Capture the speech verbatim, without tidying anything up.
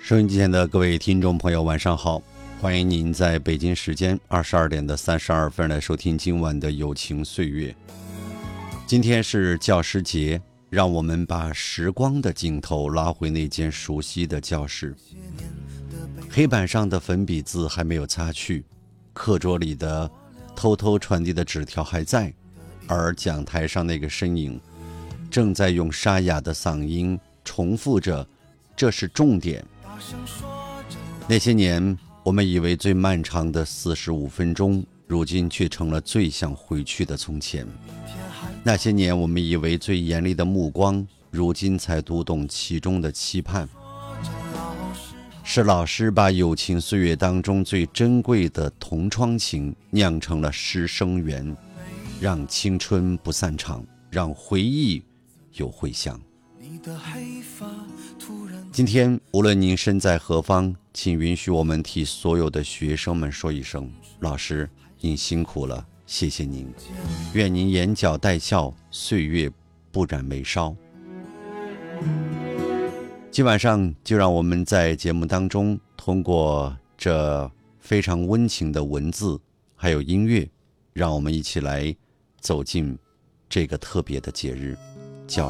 收音机前的各位听众朋友晚上好，欢迎您在北京时间二十二点的三十二分来收听今晚的友情岁月。今天是教师节，让我们把时光的镜头拉回那间熟悉的教室，黑板上的粉笔字还没有擦去，课桌里的偷偷传递的纸条还在，而讲台上那个身影正在用沙哑的嗓音重复着，这是重点。那些年我们以为最漫长的四十五分钟，如今却成了最想回去的从前。那些年我们以为最严厉的目光，如今才读懂其中的期盼。是老师把友情岁月当中最珍贵的同窗情酿成了师生缘，让青春不散场，让回忆有回响。今天无论您身在何方，请允许我们替所有的学生们说一声，老师您辛苦了，谢谢您，愿您眼角带笑，岁月不染眉梢。今晚上就让我们在节目当中，通过这非常温情的文字还有音乐，让我们一起来走进这个特别的节日。